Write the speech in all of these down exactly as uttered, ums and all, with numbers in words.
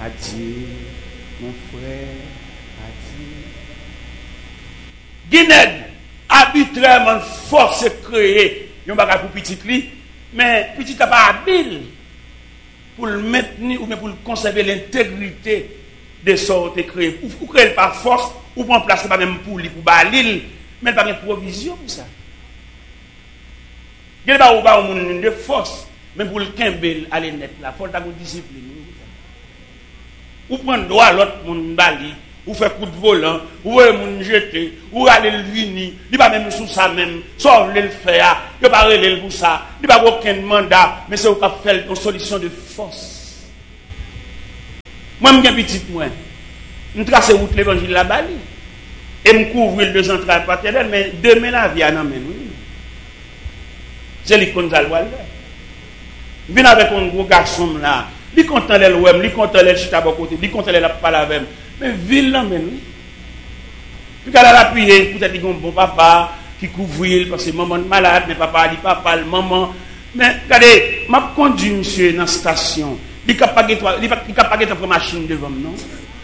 Adieu, mon frère, adieu. Guinée, arbitrairement, force créée, il y a un pour petit li, mais petit n'a pas habile pour le maintenir ou bien pour le conserver l'intégrité de sortes créées. Ou créer par force, ou prendre place pas même pour lui, pour balil, mais pas une provision pour ça. Il n'y a pas de force, même pour le Kimbel, aller net là, il faut avoir une discipline. Ou prendre droit à l'autre monde bali, ou faire coup de volant, ou moun jeter, ou aller le vini, il pas même sous ça même, sauf le faire, il pas relé pour ça, il pas aucun mandat, mais c'est au cap faire une solution de force. Moi m'gen petite moi, me tracer route l'évangile la bali et me couvrir le central paternel, mais demain la vie en amène oui. C'est l'icône d'Alwal. Vient avec un gros garçon là. Il content les ouem, il content les chita bon côté, il content les la parler avec. Mais ville là men. Puis qu'elle a appuyé, peut-être qu'il y a un bon papa qui couvre parce que maman malade, mais papa dit papa, maman. Mais regardez, m'a conduit monsieur dans la station. Il capable il capable de prendre machine devant non.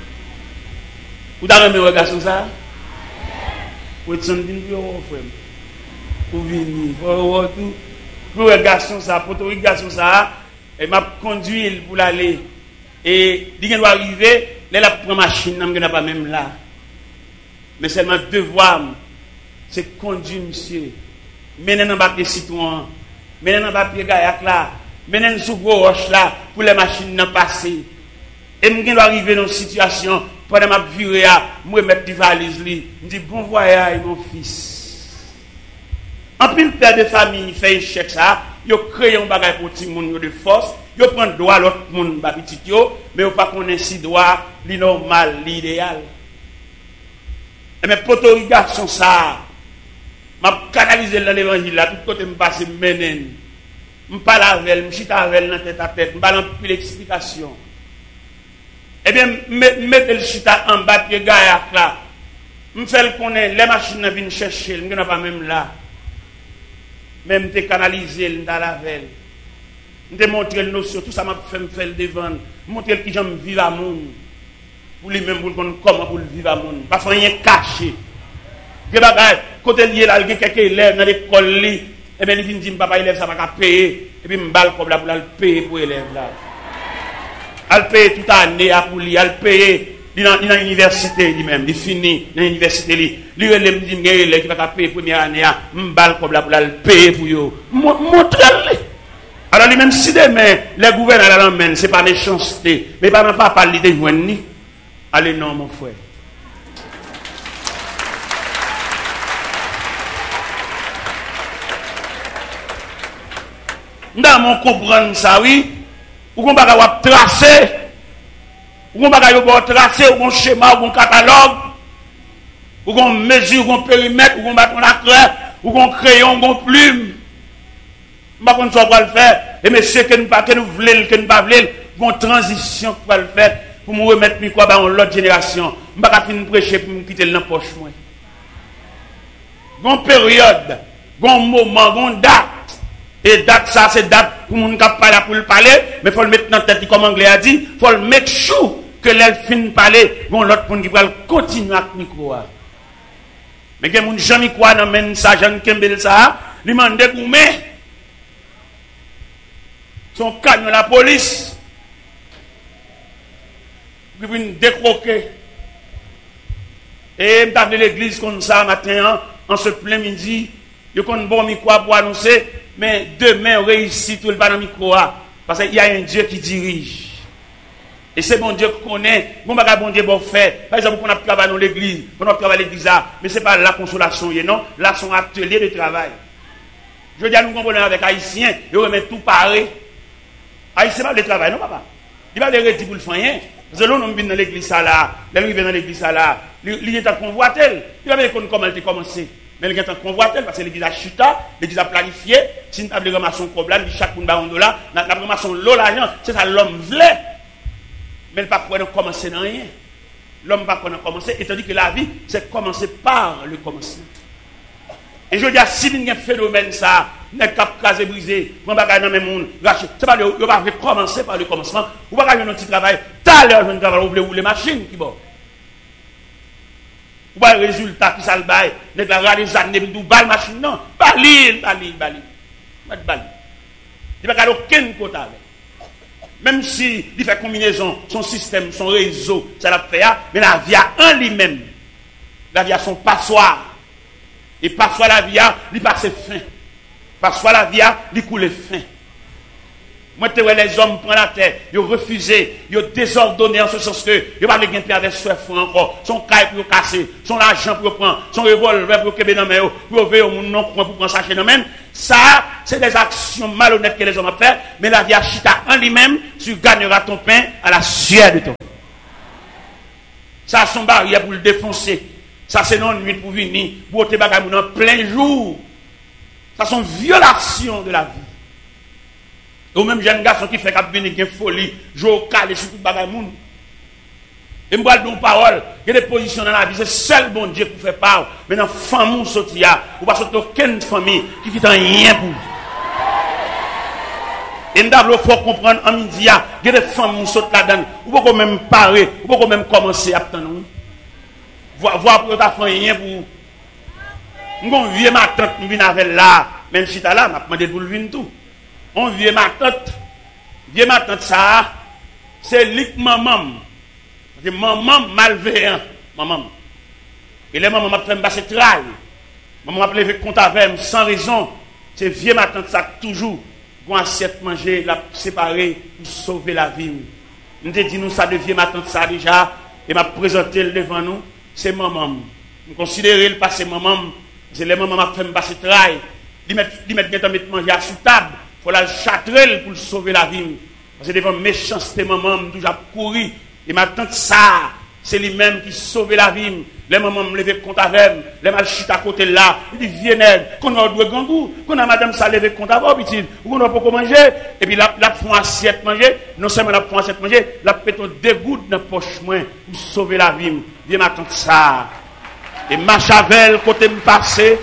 Vous avez mes regards sur ça? Vous êtes en train frère. Pour venir, pour tout. Pour les garçons ça, pour les garçons ça, et m'a conduit pour l'aller. Et il doit arriver, là la prend machine, n'a pas même là. Mais seulement devoir, c'est conduire monsieur. Mener dans papier citron, mener dans papier gaillac là, mener sous gros roche là pour les machines n'en passer. Et je dois arriver dans une situation pendant ma virée, moi mettre des valises li, me dit bon voyage mon fils. En plus, le père de famille fait échec ça, il crée un bagage pour tout le monde de force, il prend droit à l'autre monde, petit yo, mais il pas connaître si droit, li normal, l'idéal. Et mes potos garçons ça, m'a canalisé dans l'évangile là, tout côté me passe menen. Me parle avec elle, me chita avec elle dans tête à tête, me parle en plus d'explication. Eh bien, mettez le chita en bas pied gaillac là. Me fait le connaître, les machines viennent chercher, me n'a pas même là. Même te canaliser dans la veille. Je te montrer le notion, tout ça m'a fait me faire devant. Montrer qui j'aime vivre à monde. Pour lui-même, pour le comment pour le vivre à monde. Pas rien caché. Que bagay, côté lié là, il y a quelques élèves dans l'école, et bien il vient dire, papa, élève, ça va pas payer. Et puis, je balle comme là pour le payer pour l'élève là. Elle paye toute l'année pour lui, elle paye. Il est dans l'université lui-même, il finit dans l'université. Il lui dit qu'il ne va pas payer la première année, il balle comme là pour le payer pour lui. Montrez-le. Alors lui-même, si demain, les gouverneurs l'emmènent, ce n'est pas méchanceté, mais pas pas parler de joindre. Allez, non, mon frère. Dans mon comprendre ça, oui, ou qu'on va tracer. Ou on va tracer, ou un schéma, ou un catalogue, ou on mesure, ou un périmètre, ou on va la craie, ou un crayon, ou un plume. Je ne sais pas comment on va le faire. Et monsieur, que nous ne voulons que nous pas voulons, une transition pour le faire, pour me remettre mi quoi dans l'autre génération. Je ne vais pas finir prêcher pour me quitter dans la poche. Une période, un moment, une date. Et date, ça, c'est date pour nous parler pour le parler, mais il faut le mettre dans la tête, comme l'anglais a dit, il faut le mettre chou. Que l'elle finit de parler, bon, l'autre monde qui va continuer à micro. Mais que mon Jean Micro n'amène ça, Jean Kembel ça, lui m'a dégoumé. Son camion la police. Il vient décroquer. Et je suis l'église comme ça matin, en ce plein midi. Il y a un bon micro pour annoncer, mais demain, on réussit tout le bas dans le micro. Parce qu'il y a un Dieu qui dirige. Et c'est bon Dieu qu'on connaît, bon bagage bon Dieu bon fait. Par exemple, on a travaillé dans l'église, on a travaillé dans l'église, mais ce n'est pas la consolation, non, là, son atelier de travail. Je dis à nous comprenons avec Haïtiens, ils remettent tout pareil. Haïtien pas de travail, non, papa. Il va les retirer pour le faire rien. Parce que l'on vient dans l'église là, là, il vient dans l'église là, il est en convoitel, il va voir comment elle a commencé. Mais il est en convoitel parce que l'église a chuté, l'église a planifié, si nous avons ramassé un problème, chaque monde a un dollar, nous avons ramassé l'eau, l'argent, c'est ça l'homme voulait. Mais il ne peut pas commencer dans rien. L'homme ne peut pas commencer, étant dit que la vie, c'est commencer par le commencement. Et je dis à si il y a un phénomène, ça, n'est qu'à casé brisé, prend bagage dans même monde, racheter. C'est pas le, il va commencer par le commencement. Ou pas gagner un petit travail. T'as l'heure de travail, vous voulez rouler machine qui bon. Ou pas le résultat qui ça le bail, n'est pas les années de balle machine non, balil, balil, balil. Pas de balil. Il va pas aucun quota avec. Même si il fait combinaison, son système, son réseau, ça l'a fait, mais la vie en lui-même, la vie a son passoire. Et passoire la vie, il passe fin. Passoire la vie, il coule fin. Moi, tu vois les hommes prennent la terre, ils ont refusé, ils ont désordonné en ce sens que ils n'ont pas de gain avec soif encore, son caille pour casser, son argent pour prendre, son revolver pour kéber dans les mains, pour ouvrir au monde non pour prendre ça chez nous mêmes. Ça, c'est des actions malhonnêtes que les hommes ont fait, mais la vie a chita en lui-même, tu gagneras ton pain à la sueur de ton. Ça, son barrière pour le défoncer. Ça, c'est non nuit pour venir, pour te bagaille en plein jour. Ça, c'est une violation de la vie. Ou même jeune garçon qui fait qu'à venir qui folie, jouer au calé sur tout bagaille monde. Et moi donne parole, il y a des positions dans la vie, c'est seul bon Dieu pour faire part. Mais dans famille sortia, ou pas sortir aucune famille qui quitte rien pour. Et nous devons faut comprendre en midi, il y a des femmes qui sautent là-dedans, ou pas même parer, ou pas même commencer à attendre. Voir voir pour ta famille rien pour. Nous vieux ma tante, nous venons avec là, même si tu as là, m'a demandé pour le venir tout. On vient ma tante, vient ma tante ça, c'est lik maman. C'est maman malveillant, maman. Et les mamans m'a fait me passer travail. Maman m'a levé compte avec sans raison. C'est vieux ma tante ça toujours pour assiette manger, la séparer pour sauver la vie. Nous te dit nous ça de vieux ma tante ça déjà et m'a présenté devant nous, c'est maman. Nous considérer le passé maman, c'est les mamans m'a fait me passer travail. Ils mettent ils mettent bien manger à sous table. Il faut la châtrelle pour sauver la vie. Parce que devant méchanceté, maman m'a toujours couru. Et ma tante, ça, c'est lui-même qui sauve la vie. Les mamans me lever compte avec, les mal chute à côté là. Il dit, viens, qu'on a deux gangou, qu'on a madame ça lever compte avec, petit, ou qu'on a pas manger. Et puis la, la font assiette manger. Non seulement la font assiette manger, la péton deux gouttes dans la poche moins pour sauver la vie. Viens, ma tante, ça. Et ma chavel, côté me passer.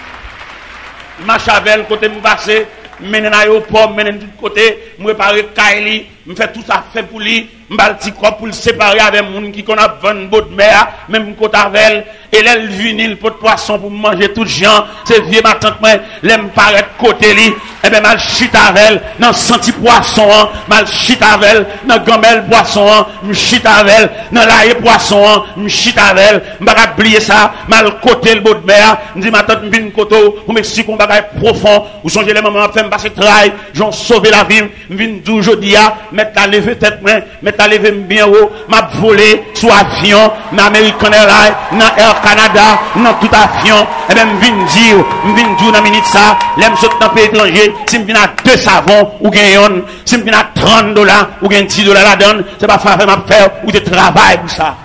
Ma chavel, côté me passer. Menen aéroport, menen de côté, me préparer Kaili, me fait tout ça fait pour lui, m'bal petit corps pour le séparer avec moun qui qu'on a vingt bottes de mer, même côté avec et l'elle vinyle pour poisson pour manger tout gens, c'est vieux ma tante moi, l'aime paraître côté li, et ben mal chita avec dans senti poisson, mal chita avec dans gamelle poisson, me chita avec dans l'ail poisson, me chita avec, m'baka oublier ça, mal côté le bout de mer, me dit ma tante m'vinn koto, pour m'expliquer un bagage profond, ou songez les mamans fait m'passer travail, j'en sauver la vie, m'vinn dou jodi a, mettre la lever tête moi, mettre la lever bien haut, m'a volé sous avion, dans American Airlines, dans Air Canada, dans tout avion, et ben m'vinn dire, m'vinn dire dans minute ça, l'aime saute dans pays étranger, si m'vinn à deux savons ou gagne, si m'vinn à trente dollars ou gagne dix dollars la donne, c'est pas faire m'a faire ou de travail pour ça.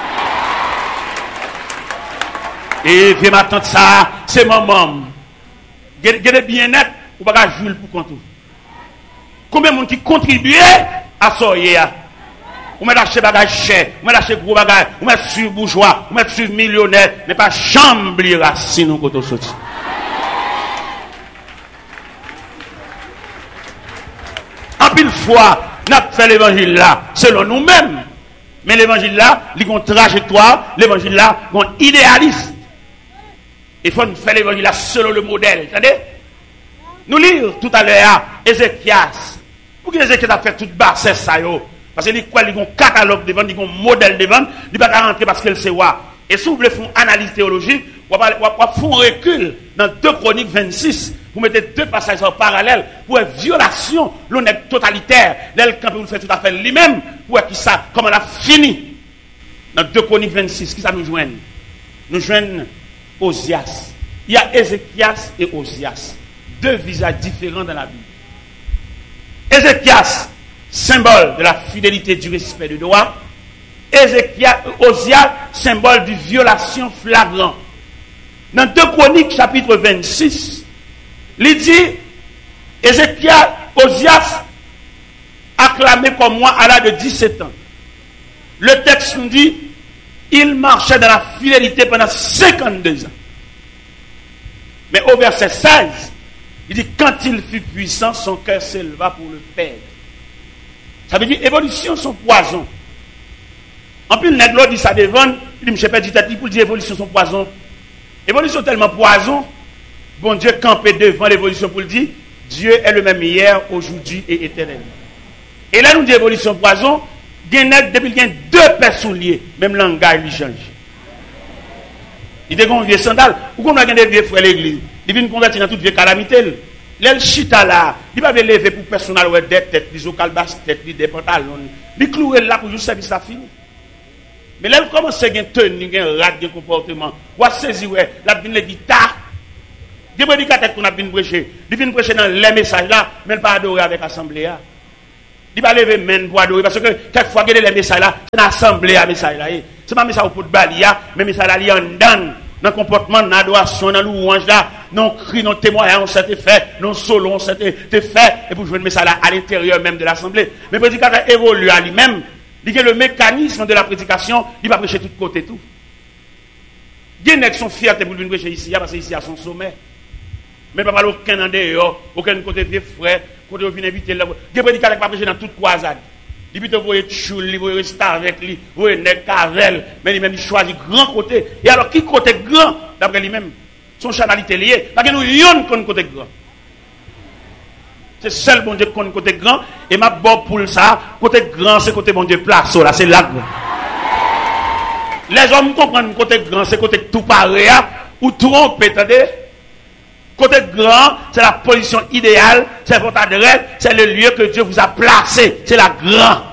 Et viens m'attendre ça, c'est maman. Gardez bien net, ou pas jouer pour compte. Combien de monde qui contribue à ça hier? Ou met acheter bagage cher, ou met acheter gros bagage, ou met sur bourgeois, ou met sur millionnaire, mais pas chambre racine ou côté sorti. En pile fois, n'a fait l'évangile là selon nous-mêmes. Mais l'évangile là, il y a une trajectoire, l'évangile là, il y a un idéalisme. Il faut faire l'évangile là selon le modèle. Attendez? Nous lire tout à l'heure Ézéchias. Pour que Ézéchias a fait toute basse ça yo. Parce qu'il y a un catalogue devant, il y a un modèle devant, il ne va pas rentrer parce qu'elle sait quoi. Et si vous voulez faire une analyse théologique, vous allez faire un recul dans deux Chroniques vingt-six. Vous mettez deux passages en parallèle pour une violation, l'honnête totalitaire. L'elle, quand vous le faites tout à fait lui-même, pour qui ça, comment on a fini. Dans deux Chroniques vingt-six, qui ça nous joigne? Nous joignent Osias. Il y a Ézéchias et Osias. Deux visages différents dans la Bible. Ézéchias, symbole de la fidélité, du respect du droit. Ézéchias, Osias, symbole de violation flagrante. Dans deux Chroniques, chapitre vingt-six, il dit, Ézéchias, Osias, acclamé comme moi à l'âge de dix-sept ans. Le texte nous dit, il marchait dans la fidélité pendant cinquante-deux ans. Mais au verset seize, Il dit, quand il fut puissant, son cœur s'éleva pour le perdre. Ça veut dire, évolution, son poison. En plus, le nègre dit ça devant, il dit, je ne sais pas dit pour dire évolution, son poison. Évolution tellement poison, bon Dieu campé devant l'évolution pour le dire, Dieu est le même hier, aujourd'hui et éternellement. Et là, nous disons évolution poison, depuis qu'il y a deux personnes liées, même langage lui change. Il y a des vieux sandales, ou qu'on a des vieux frères l'église, il vient convertir dans toute vieille calamité. L'el chita là, il va lever pour personnel ou des têtes, des ocalbas têtes, des pantalons, il clouer là pour juste service à fini. Mais là, il commence à gagner tenue, un rat de comportement. Ou à saisir, la bin le guitare. Des prédicateurs qu'on a bien prêché. Il vient prêcher dans les messages là, mais il pas adorer avec l'assemblée. Il va lever main pour adorer. Parce que quelquefois, il y a les messages là, c'est l'assemblée à message là. C'est pas un message pour balia, mais message là, il y a un dan. Dans le comportement, dans l'adoration, dans louange là, non cri, non témoignage, on s'était fait, non solo, on s'était fait. Et pour jouer le message là à l'intérieur même de l'assemblée. Mais le prédicateur évolue à lui-même. Il y a le mécanisme de la prédication, il va prêcher de tous côtés tout. Il y a des gens qui sont fiers pour venir prêcher ici, parce que ici à son sommet. Mais pas aucun en dehors, aucun côté des frères, côté où vient inviter là. Il y a des prédicateurs qui va prêcher dans toute croisade. Il peut voyer choule, il voyer rester avec lui, voyer nèg cavel, mais lui-même il choisit grand côté. Et alors qui côté grand d'après lui-même, son chanalité lié, parce que nous yon qu'on côté grand. C'est seul bon Dieu qui connaît côté grand. Et ma bon pour ça, côté grand, c'est côté bon Dieu place. Là, c'est là. Les hommes comprennent côté grand, c'est côté tout pareil, ou trompe, attendez. Côté grand, c'est la position idéale, c'est votre adresse, c'est le lieu que Dieu vous a placé. C'est la grand.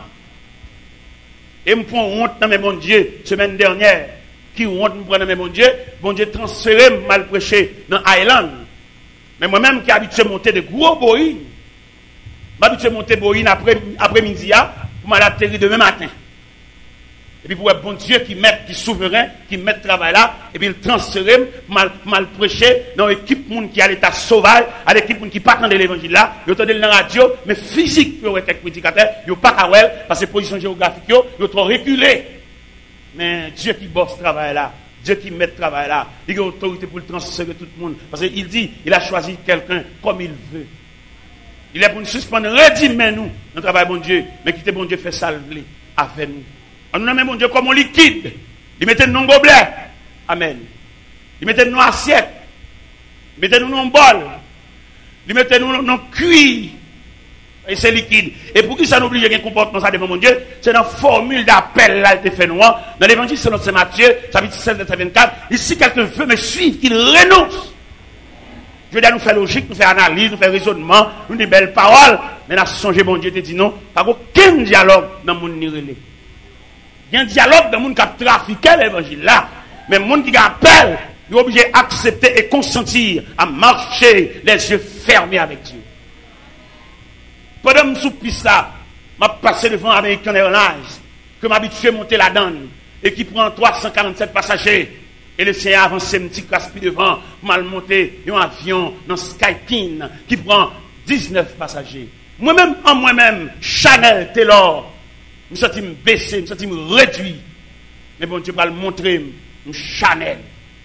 Et me prend honte dans mes bon Dieu, semaine dernière, qui honte me prend dans mes bon Dieu, bon Dieu transféré, mal prêché dans Island. Mais moi-même qui habitué à monter de gros boïs, m'habitué à monter boïs après, après-midi, pour m'atterrir demain matin. Et puis pour un bon Dieu qui met, qui est souverain, qui met le travail là, et puis il transfère, mal, mal prêcher dans l'équipe monde qui a l'état sauvage, à l'équipe monde qui pas dans l'évangile là, ils entendent dans la radio, mais physique, ils ont été prédicateurs, ils n'ont pas qu'à voir, parce que position géographique, ils ont trop reculé. Mais Dieu qui bosse ce travail là, Dieu qui met le travail là, il a autorité pour le transférer tout le monde. Parce qu'il dit, il a choisi quelqu'un comme il veut. Il est pour nous suspendre, redimez nous, notre travail bon Dieu, mais quittez bon Dieu fait salver avec nous. On nous nomme bon Dieu comme un liquide. Il mettait nous dans un gobelet. Amen. Il mettait nous dans une assiette. Il mettait nous dans un bol. Il mettait nous dans un cuir. Et c'est liquide. Et pour qui ça n'oblige un comportement ça devant mon Dieu, c'est dans la formule d'appel là, il fait noir. Dans l'évangile selon Saint Matthieu, chapitre sept, verset vingt-quatre, et si quelqu'un veut me suivre, qu'il renonce. Je veux dire, nous faire logique, nous faire analyse, nous faire raisonnement, nous des belles paroles, mais là, songez, bon Dieu te dit non, pas aucun dialogue dans le monde nirélé. Il y a un dialogue dans le monde qui a trafiqué l'évangile là, mais le monde qui appelle, il est obligé d'accepter et consentir à marcher les yeux fermés avec Dieu. Pendant que je suis piste là, je suis passé devant American Airlines, que je m'habitue à monter la donne, et qui prend trois cent quarante-sept passagers. Et le Seigneur avance un petit caspi devant, mal monté, un avion dans Skypin, qui prend dix-neuf passagers. Moi-même, en moi-même, Chanel, Taylor, je me sens baissé, je me sens réduit. Mais bon Dieu va le montrer, Chanel.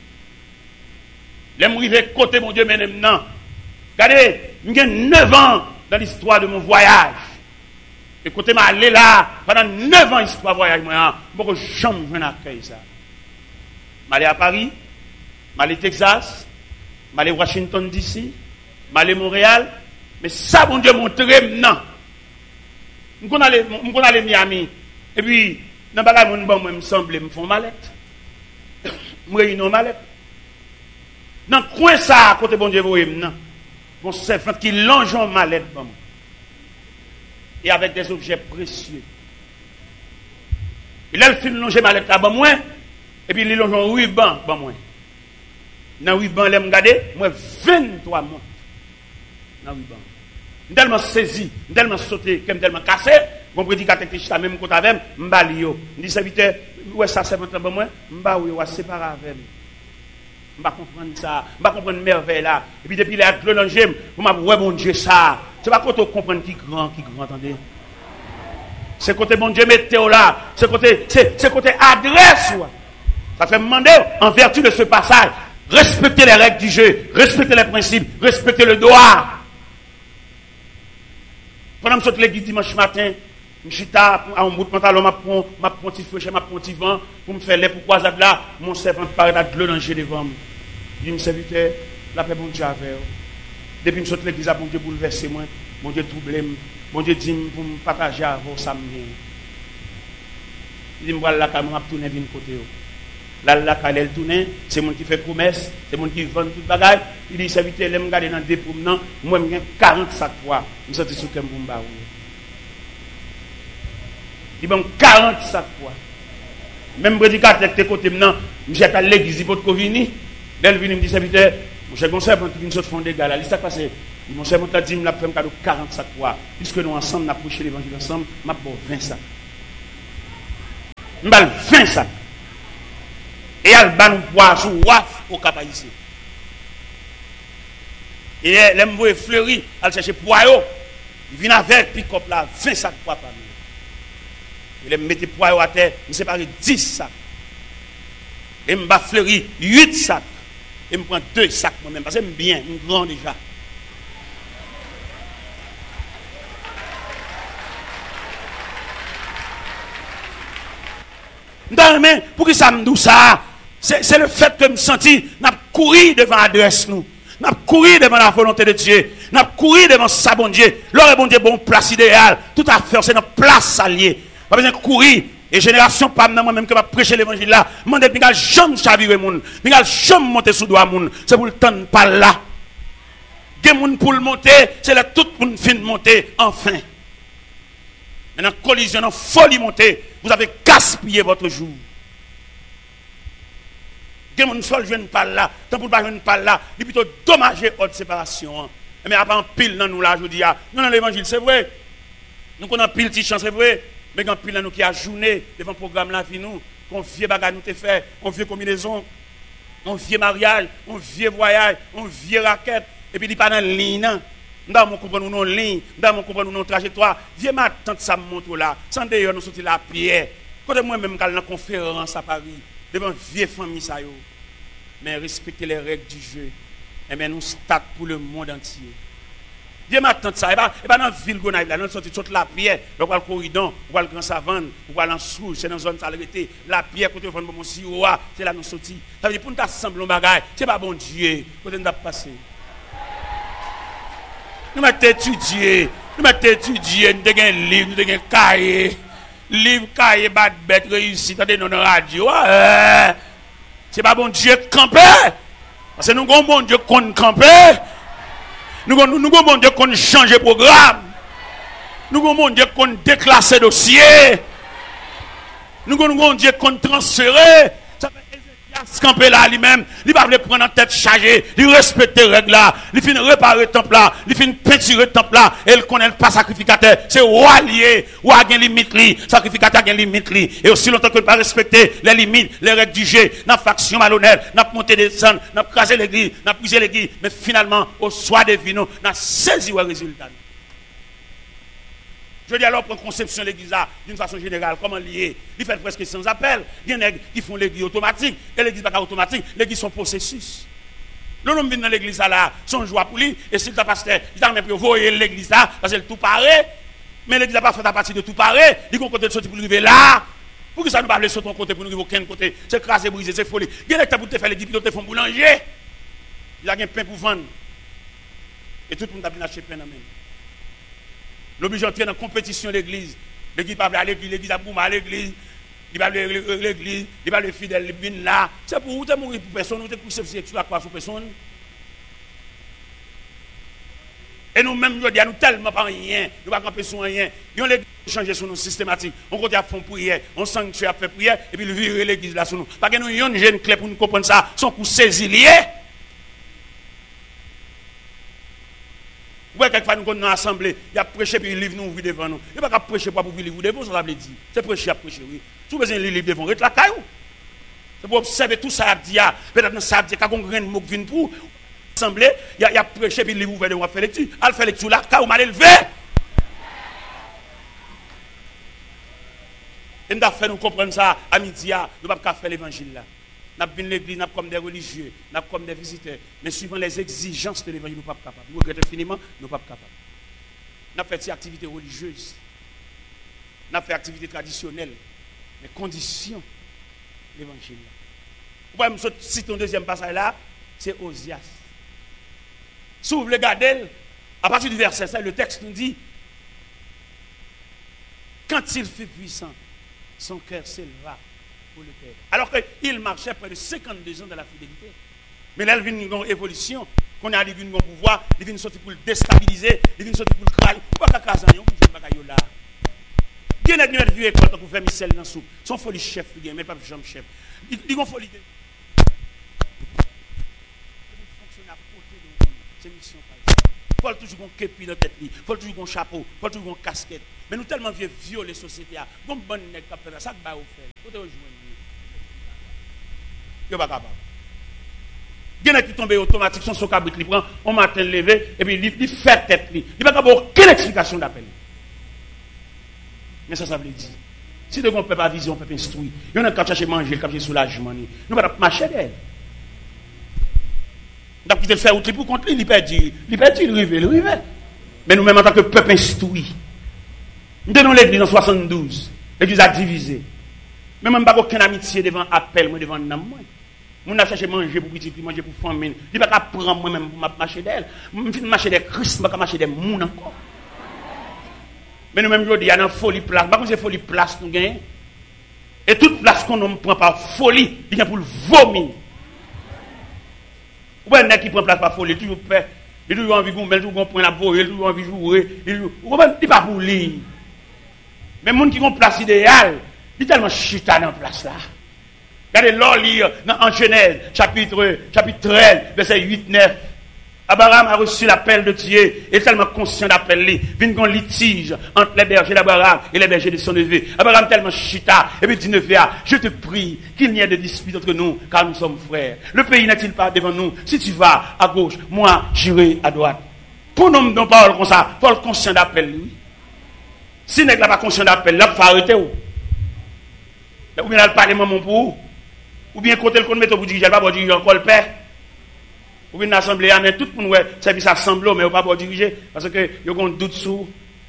Je suis arrivé côté mon Dieu maintenant. Regardez, j'ai neuf ans dans l'histoire de mon voyage. Et côté m'a allé là, pendant neuf ans, l'histoire de voyage, moi, je ne peux jamais accueillir ça. Je suis allé à Paris, je suis allé au Texas, je suis allé à Washington D C, je suis allé à Montréal. Mais ça, bon Dieu, montre maintenant. Je suis allé à Miami. Et puis, dans le bagage, je me semble, je me fais une mallette. Je me réunis une mallette. Dans le coin, ça, à côté bon Dieu, vous voyez maintenant. Mon servant qui longe en mallette. Et avec des objets précieux. Et là, il fait longer mallette là, bon, moi. Et puis, il longe en ruban, bon, moi. Dans le ruban, il me regarde, moi, vingt-trois mois. Dans le ruban. Je suis tellement saisi, je suis tellement sauté, je suis tellement cassé. Mon prédicateur qui est même côté avec moi, je me dis, serviteur, où est ça, c'est votre bon, moi? Je vais séparer avec moi. Je ne vais pas comprendre ça. Je ne vais pas comprendre merveille là. Et puis depuis les clonangés, vous m'avez dit, ouais, mon Dieu, ça. C'est pas quand on comprend qui grand, qui grand, attendez. C'est côté bon Dieu, météo là. C'est côté, c'est, c'est côté adresse. Ouais. Ça fait me demander, en vertu de ce passage, Respectez les règles du jeu, respectez les principes, respectez le droit. Pendant que je l'église dimanche matin, je suis à un bout de pantalon, je prends un petit feu, je prends un petit vent, pour me faire les pourquoi là, mon servant paraît de l'eau danger devant moi. Je dis, mon serviteur, la paix, bon Dieu, avec vous. Depuis que je suis l'église, bon Dieu bouleversé moi, bon Dieu troublé, bon Dieu dit pour me partager avec vous, ça me vient. Il dit, je vais là, je vais tourner de côté. Là, là, quand elle tourne, c'est mon qui fait promesse, c'est mon qui vend tout le bagage. Il dit, serviteur, je me garde dans des promenants, moi, j'ai quarante sacs poids. Je me suis dit, je suis il y a quarante sacs poids. Même prédicateur qui est côté maintenant, je suis à l'église, il faut que vini. Là, il me dit, serviteur, mon cher conseil, quand tu viens de fond des gars, là, il s'est passé. Mon cher conseil, il m'a dit, il m'a fait quarante sacs poids. Puisque nous ensemble, nous avons prêché l'évangile ensemble, je vais vingt sacs. Je vais vingt sacs. Et elle va nous boire sous waf au cap ici. Et elle me fleuri, elle cherche poireau. Il vient avec pick-up là, vingt sacs poids par nous. Il me mettait poireau à terre, il me sépare dix sacs. Et me bat fleuri huit sacs. Et me prend deux sacs moi-même, parce que j'aime bien, je suis grand déjà. Dans mais pour que ça me dise ça, c'est le fait que je me senti, n'a couru devant l'adresse nous, n'a couru devant la volonté de Dieu, n'a couru devant sa bon Dieu. L'heure bon Dieu bon place idéale, tout à fait c'est notre place alliée. Pas besoin de courir. Et génération pas moi-même que m'a prêcher l'évangile là, m'dé m'gal jamais chavirer moun, m'gal jamais monter sous doigt moun, c'est pour le temps pas là. Gen moun pour le monter, c'est là tout moun fin monter enfin. Maintenant collision en folie monter, vous avez gaspillé votre jour. Gen moun sol jeune pas là, tant pour pas jeune pas là, il plutôt dommager haute séparation. Mais après en pile dans nous là je dis ah, non dans l'évangile c'est vrai. Nous connaissons pile petit chance c'est vrai. Mais quand pile nous qui a journée devant le programme la vie nous, qu'on vieux bagage nous te fait, on vieux combinaison, on vieux mariage, on vieux voyage, on vieux raquette et puis il pas dans ligne. Dans mon comprendre nous ligne, dans mon comprendre nous trajectoire, vieux ma tante ça montre là, sans d'ailleurs nous sortir la pierre. Quand moi même quand dans conférence à Paris devant vieux famille ça yo. Mais respecter les règles du jeu. Et bien nous stade pour le monde entier. Dieu m'attend ça. Et pas dans la ville Gonaïve, là, nous sortons toute la pierre. On va le corridon, on va le grand savane, on va l'ensouche, c'est dans la zone salubrité. La pierre, côté de mon sirois, c'est là nous sortis. Ça veut dire pour nous assembler un bagage, c'est pas bon Dieu. Côté nous passer. Nous mettons étudier, nous mettons étudier, nous avons un livre, nous avons un cahier. Livre, cahier, bad bête, réussite, dans nos radios. C'est pas bon Dieu camper. Parce que nous avons bon Dieu qu'on camper. Nous avons nous bon Dieu qu'on change de programme. Nous avons bon Dieu qu'on déclasse dossier. Nous avons bon Dieu qu'on transfère. Ça fait Ézéchias camper là lui-même. Il va le prendre en tête chargée. Il respecte les règles là. Il finit réparer le temple là. Il finit peinturer le temple là. Et il connaît pas sacrificateur. C'est roi lié. Roi a une limite li. Sacrificateur a une limite li. Et aussi longtemps que ne pas respecter les limites, les règles du jeu, n'a faction malhonnête, n'a monté des sons, n'a crasé l'église, n'a brisé l'église. Mais finalement, au soir des vinos, n'a saisi le résultat. Je dis alors, pour conception de l'église d'une façon générale, comment lier? Il fait presque sans appel. Il y en a qui font l'église automatique. Et l'église n'est pas automatique. L'église sont processus. Le nom vient dans l'église là, son joie pour lui. Et si le pasteur, il a même pour voir l'église là, parce que tout paraît. Mais l'église n'a pas fait à partir de tout paraît. Il y a un côté de sortir pour arriver là. Pour que ça ne pas sur ton côté, pour nous arriver aucun côté. C'est crasé, brisé, c'est folie. Il y a des pour te faire l'église, puis te font boulanger. Il y a un pain pour vendre. Et tout le monde a bien acheté pain dans même. L'obligé d'entrer dans la compétition de l'église. L'église va à l'église, l'église a boumé à l'église. Il va à l'église, il va le fidèle, il vient là. C'est pour vous, tu mourir pour personne, vous êtes poussé sur la croix sur personne. Et nous-mêmes, nous disons, nous tellement pas rien, nous ne pouvons pas camper sur rien. Nous l'église changer sur nous systématique. On continue à faire prière, on sanctuaire à faire prière, et puis le virer l'église là sur nous. Parce que nous avons une jeune clé pour nous comprendre ça, son coup saisi lié. Ouais, quelquefois nous sommes assemblée, il y a prêché puis il livre nous devant nous. Il n'y a pas qu'à prêcher pour vous livre devant, ça veut dire. C'est prêcher à prêcher, oui. Si vous avez un livre devant, reste la caillou. C'est pour observer tout ça, peut-être ça, il y a un grain de mot qui vient pour assemblée, il y a prêché puis il livre ouvert devant, faire lecture. Elle fait lecture là, caillou mal élevé. Et nous avons fait nous comprendre ça à midi, nous ne pouvons pas faire l'évangile là. Nous venons l'église, nous comme des religieux, nous comme des visiteurs. Mais suivant les exigences de l'évangile, nous ne sommes pas capables. Nous regrettons infiniment, nous ne sommes pas capables. Nous fait des activités religieuses. Nous fait des activités traditionnelles. Mais conditions l'évangile. Vous pouvez me citer un deuxième passage là, c'est Osias. Si vous voulez regarder, à partir du verset cinq, le texte nous dit, quand il fut puissant, son cœur s'éleva pour le Père. Alors qu'il marchait près de cinquante-deux ans dans la fidélité. Mais là, il vient une évolution. Qu'on a dit un pouvoir, il vient sortir pour le déstabiliser, il vient sortir pour le crailler. Pourquoi il y a un pour jouer bagaille là? Il y a une vieux école pour faire missel dans la soupe. Son folie chef, il mais pas jambe chef. Il y a une folie. C'est mission. Il faut toujours un képi dans la tête, il faut toujours un chapeau, il faut toujours un casquette. Mais nous tellement vieux violer la société. Bon bon nèg qui fait ça que ba ou faire. Côté rejoindre. Yo pas capable. Gen qui tombe automatique son cabrit li prend on matin levé et puis il fait tête li. Il pas capable aucune explication d'appel. Mais ça ça veut dire si de bon peuple pas vision, peuple instruit. Il y en a qui chercher manger, qui chercher soulagement. Nous pas marcher d'elle. Donc, il fait outil pour contre lui, il perd, il perd, il rive, il rive. Mais nous-mêmes, en tant que peuple instruit, nous tenons l'église en soixante-douze. L'église a divisé. Mais même pas aucune amitié devant appel, moi devant nam moi. Mon a cherché manger pour petit, manger pour famille. Il pas prendre moi-même pour marcher d'elle. Je vais marcher des Christ, je vais marcher des moun encore. Mais nous-mêmes, il y a une folie place. Par contre, c'est folie place nous gagnons. Et toute place qu'on ne prend par folie, il y a pour le vomir. Ou bien, qui prend place par folie, toujours fait. Il a toujours envie de gommer, toujours prendre la boue, il a toujours envie de jouer. Il n'est pas pour lui. Mais les gens qui ont place idéale, il est tellement chita dans la place là. Regardez l'or lire dans Genèse, chapitre, chapitre treize, verset huit neuf. Abraham a reçu l'appel de Dieu, il est tellement conscient d'appel. Il y a un litige entre les bergers d'Abraham et les bergers de son neveu. Abraham tellement chita, et puis dit neveu, je te prie qu'il n'y ait de dispute entre nous, car nous sommes frères. Le pays n'est-il pas devant nous? Si tu vas à gauche, moi j'irai à droite. Pour nous, nous parlons comme ça, il faut être conscient d'appel, lui. Si n'est pas conscient d'appel, là, il faut arrêter. Ou bien, il parle maman pour vous. Ou bien, côté le qu'on met au bout du jour, il va pas dire encore le père. Ou bien l'assemblée, tout le monde service assemblée, mais on ne peut pas diriger, parce que y a un doute sur.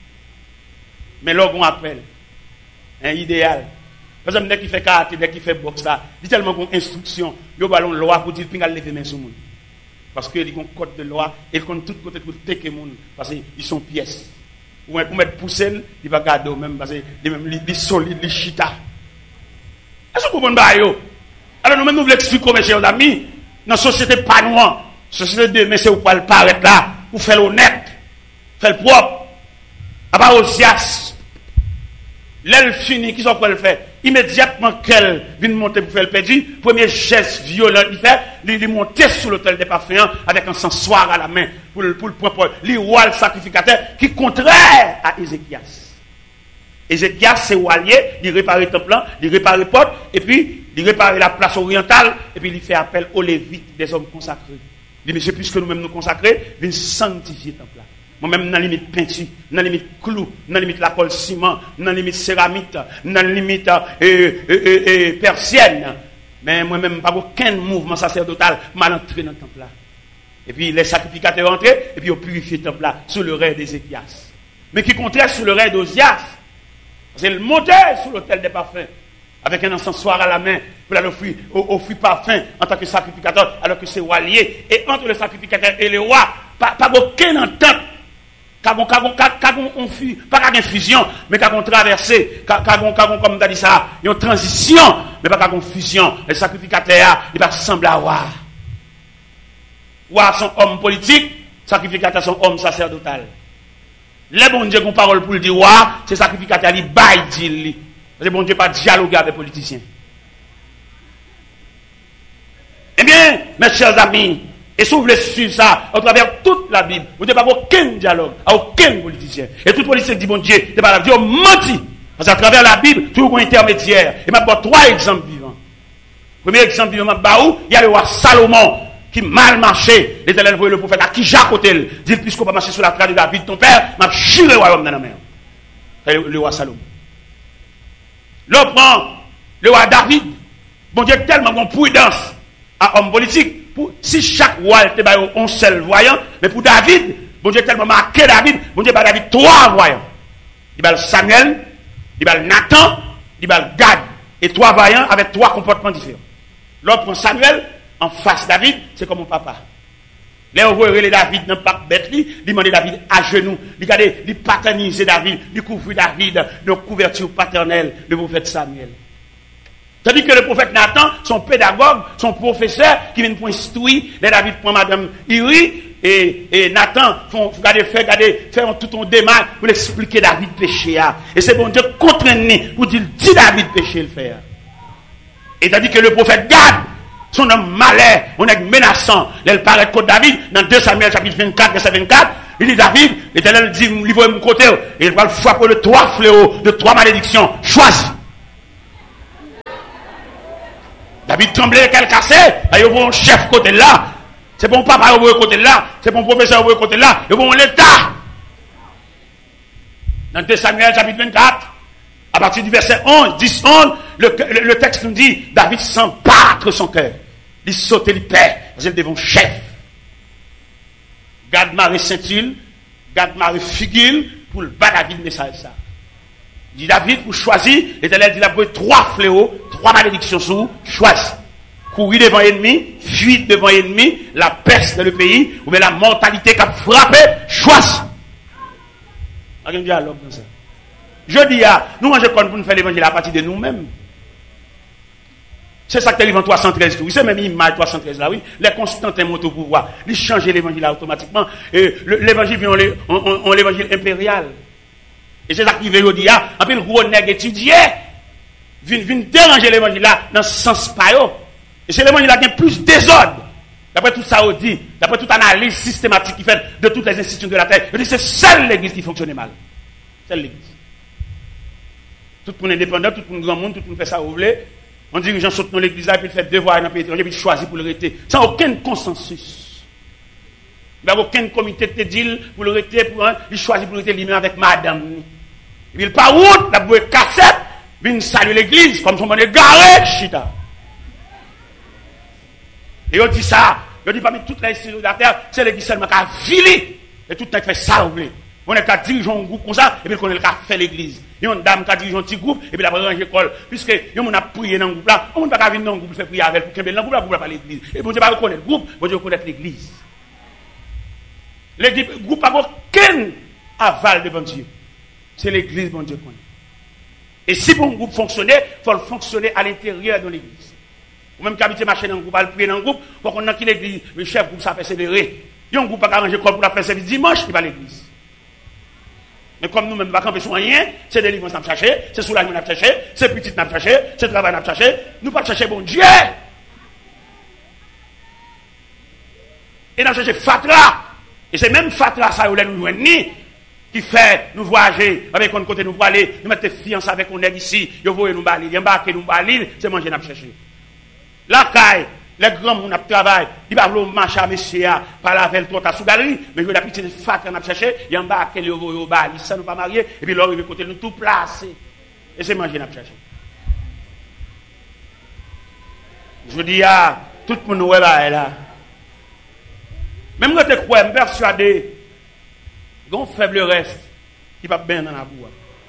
Mais là, on appelle. Un idéal. Par exemple, dès qu'il fait karaté, dès qu'il fait boxe, là, il y a tellement d'instructions, il y a une loi pour dire qu'il lever main sur le monde. Parce qu'il y a un code de loi, et il compte tout côté pour tecker le monde, parce qu'ils sont pièces. Ou pour mettre poussé, il va garder même, parce qu'il est solide, il est chita. Est-ce que vous comprenez? Alors nous-mêmes, nous voulons expliquer, mes chers amis, dans la société pas noire. Société de mais c'est où pas le paraître là, pour faire l'honnête, faire le propre. À part Osias, l'aile fini, qui sont quoi le faire? Immédiatement qu'elle vient monter pour faire le perdu, premier geste violent il fait, il monter sur l'autel des parfums avec un sensoir à la main pour le pour le propre, lui roi le sacrificateur qui contraire à Ézéchias. Ézéchias c'est allié, il répare le temple, il répare les portes et puis il répare la place orientale et puis il fait appel aux Lévites, des hommes consacrés. Il dit, monsieur, puisque nous-mêmes nous consacrer, viens sanctifier le temple là. Moi-même, dans la limite peinture, dans la limite clou, dans la limite la colle ciment, dans la limite céramique, dans la limite euh, euh, euh, euh, persienne. Mais moi-même, pas aucun mouvement sacerdotal mal entré dans le temple là. Et puis les sacrificateurs entrés, et puis ils ont purifié le temple là, sous le règne d'Ézéchias. Mais qui contraire sous le règne d'Osias. C'est le monter sur l'autel des parfums, avec un encensoir à la main, pour aller offrir, offrir parfum en tant que sacrificateur, alors que c'est roi lié. Et entre le sacrificateur et le roi, pas, pas aucune entente. Pas une fusion, mais qu'on traversé, comme tu as dit ça, une transition, mais pas une fusion. Le sacrificateur, il va ressembler à roi. Roi sont hommes politiques, sacrificateur sont hommes sacerdotal. Les bon Dieu qui ont parole pour le dire roi, c'est sacrificateur, il baille, dit. Parce que bon Dieu pas dialoguer avec les politiciens. Eh bien, mes chers amis, et si vous voulez suivre ça, à travers toute la Bible, vous n'avez pas aucun dialogue, à aucun politicien. Et tout politicien dit, bon Dieu, c'est pas la Dieu menti. Parce qu'à travers la Bible, toujours un intermédiaire. Et maintenant, trois exemples vivants. Premier exemple vivant, il y a le roi Salomon, qui mal marché. L'Éternel voyait le prophète à qui Jacques Otel. Dit, puisqu'on va marcher sur la trace de David, ton père, m'a juré le royaume dans la mer. Le, le roi Salomon. L'autre prend le roi David. Bon Dieu tellement bon prudence à homme politique. Pour, si chaque roi était un seul voyant, mais pour David, bon Dieu tellement marqué David, bon Dieu par David trois voyants. Il y a Samuel, il y a Nathan, il y a Gad. Et trois voyants avec trois comportements différents. L'autre prend Samuel, en face David, c'est comme mon papa. Là, on voit David dans pas bête, il demande David à genoux, il regarde, il paternise David, il couvre David de couverture paternelle, le prophète Samuel. Tandis que le prophète Nathan, son pédagogue, son professeur, qui vient pour instruire, les David prend madame Iri, et, et Nathan, font, regardez, fait, regardez, faire tout un démarche pour expliquer David péché. Et c'est bon Dieu contraint pour dire, dis David péché le faire. Et tandis que le prophète Gad, son homme malais, on est menaçant, il paraît contre David, dans deux Samuel chapitre vingt-quatre, verset vingt-quatre, il dit David, l'Éternel dit, livre mon côté, et il va le frapper de trois fléaux, de trois malédictions, choisis. David tremblait, qu'elle cassait, il y a un chef côté là, c'est bon papa au côté là, c'est bon professeur au côté là, et bon l'État. Dans deux Samuel chapitre vingt-quatre, à partir du verset onze, dix, onze, le, le, le texte nous dit, David sent battre son cœur. Il saute, il perd, parce qu'il devant chef. Gad Marie Saint-Il, Gad Marie Figil, pour le bas David message ça. Il dit David, pour choisir, l'Éternel dit, il a pris trois fléaux, trois malédictions sur, choisis. Courir devant l'ennemi, fuir devant l'ennemi, la peste dans le pays, ou bien la mortalité qui a frappé, choisis. Il y a un dialogue comme ça. Je dis, ah, nous mangeons pour nous faire l'évangile à partir de nous-mêmes. C'est ça que tu as trois cent treize. Oui, c'est même l'image trois cent treize là, oui. Les Constantins montent au pouvoir. Ils changent l'évangile automatiquement. Et l'évangile vient en l'évangile impérial. Et c'est ça qui veut dire, ah, après le gros nègre étudié, vient déranger l'évangile là, dans ce sens pas. Et c'est l'évangile là qui a plus désordre. D'après tout ça, on dit, d'après toute analyse systématique qui fait de toutes les institutions de la terre, je dis, c'est seule l'église qui fonctionne mal. Seule l'église. Tout le monde indépendant, tout le monde grand monde, tout le monde fait ça, vous voulez. On dit que les gens sautent dans l'église là, puis ils font devoir dans le pays étranger, puis ils choisissent pour le rester. Sans aucun consensus. Il n'y a aucun comité de deal pour le rester, pour un, il choisit pour le rester lui-même avec madame. Et puis il part route, la bouée cassette, puis il salue l'église, comme son monde est garé, chita. Et on dit ça, on dit parmi toutes les institutions de la terre, c'est l'église seulement qui a vilé, et tout le monde fait ça, vous voulez. On est qu'à diriger un groupe comme ça, et puis on est qu'à faire l'église. Il y a une dame qui a dirigé un petit groupe, et puis la ranger l'école. Puisque, il y a un prié dans le groupe là, on ne peut pas venir dans le groupe, faire prier avec, pour qu'il y ait dans le groupe là, pour pas l'église. Et bon Dieu va reconnaître le groupe, bon Dieu reconnaître l'église. L'église, le groupe n'a aucun aval devant Dieu. C'est l'église, bon Dieu connaît. Et si bon groupe fonctionnait, il faut le fonctionner à l'intérieur de l'église. Ou même qu'habiter marcher dans le groupe, à le prier dans le groupe, pour qu'on ait qui l'église, le chef groupe, ça persévérer. Il y a un groupe qui a arrangé l'école pour la faire service dimanche, il va à l'église. Mais comme nous-mêmes, nous ne pouvons pas camper sur rien, c'est délivrance qu'on a cherché, c'est soulagement qu'on a cherché, c'est petit qu'on a cherché, c'est travail qu'on a cherché, nous ne pouvons pas chercher bon Dieu. Et nous avons cherché Fatra. Et c'est même Fatra, ça, où nous joignons, qui fait nous voyager avec un côté nous pour aller, nous mettre fiancés avec un nègre ici, nous voyons nous balir, nous embarquer nous balir, c'est manger nous chercher. La caille, les grands gens qui travaillent, ils ne marcher à monsieur, par la veille, trois sous galerie, mais je vais appliquer des facs qu'on a cherché, ils embarquent les au bal, ils ne sont pas mariés, et puis là, ils vont côté nous tout placer. Et c'est manger nous chercher. Je dis à tout le monde est là. Même quand tu crois, je suis persuadé, il y a un faible reste qui va bien dans la boue.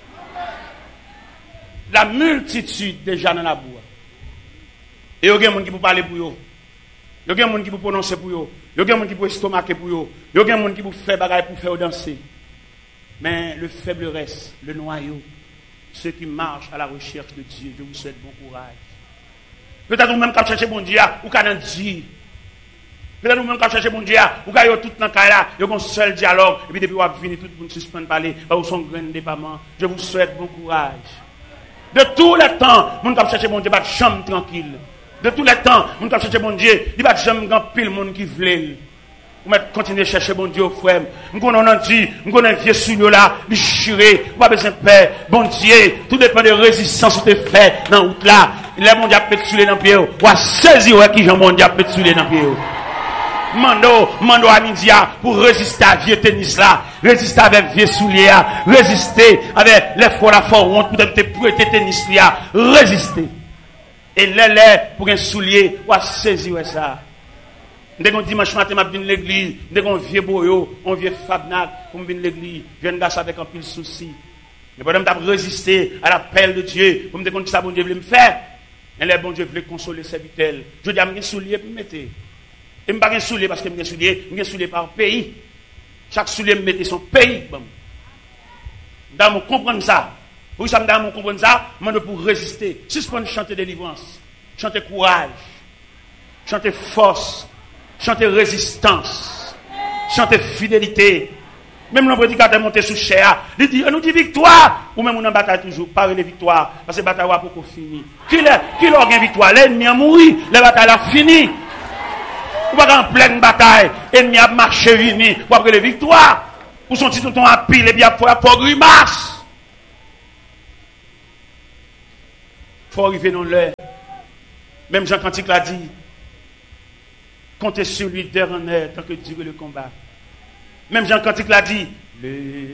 La multitude déjà dans la boue. Et il y a des gens qui peuvent parler pour eux. Il y a des gens qui peuvent prononcer pour eux. Il y a des gens qui peuvent estomaquer pour eux. Il y a des gens qui peuvent faire bagaille pour faire danser. Mais le faible reste, le noyau, ceux qui marchent à la recherche de Dieu, je vous souhaite bon courage. Peut-être vous-même quand vous cherchez bon Dieu, ou quand vous Dieu. Peut-être vous-même quand vous cherchez bon Dieu, ou quand vous avez tout dans le cas là, vous avez un seul dialogue, et puis depuis vous avez fini, tout le monde suspend de parler, vous avez un grand déploiement. Je vous souhaite bon courage. De tous les temps, vous avez cherché bon Dieu, pas de chambre tranquille. De tous les temps, vous avez cherché bon Dieu, il n'y a pas de chambre grand pile monde qui veut. Vous mettez continuer à chercher bon Dieu, frère. Nous connaissons Dieu, nous connaissons vieux sous là, déchiré, pas besoin de paix. Bon Dieu, tout dépend de résistance que tu fais dans la route là. Les monde a pété sur les dans pied. Ou à saisir qui j'en monde a pété sur les dans pied. Mando, mando à midi pour résister à vieux tennis là, résister avec vieux souliers, résister avec les fois la fois honte pour te prêter tennis là, résister. Et les pour un soulier, ou à saisir ça. Dès qu'on dimanche matin, je viens à l'église, dès qu'on vieux boyo, on vieux fabnac, pour venir à l'église, je viens gâcher avec un pile souci. Mais pendant que je résister à l'appel de Dieu, pour me dire que ça, bon Dieu voulait me faire, et les bon Dieu voulait consoler ses serviteurs. Je dis à mes souliers pour me mettre. Et je ne pas un soulier parce que je soulier, je soulier par pays. Chaque soulier me mettait son pays. Dans mon comprendre ça. Pour ça, dans mon comprendre ça, je pour résister. Suspendre chanter délivrance, chanter courage, chanter force, chanter résistance, chanter fidélité. Même le prédicateur monté sous chair, il dit, on nous dit victoire, ou même on en bataille toujours, pas les victoires, parce que la bataille va pour finir. Qui l'a gagné victoire? L'ennemi a mouru, la bataille a fini. Ou pas en pleine bataille, l'ennemi a marché fini, ou après les victoires, ou son titre ton à pile, et bien pour la grimace. Il faut arriver dans l'heure. Même Jean Cantique l'a dit, comptez sur lui dernier tant que dure le combat. Même Jean Cantique l'a dit, le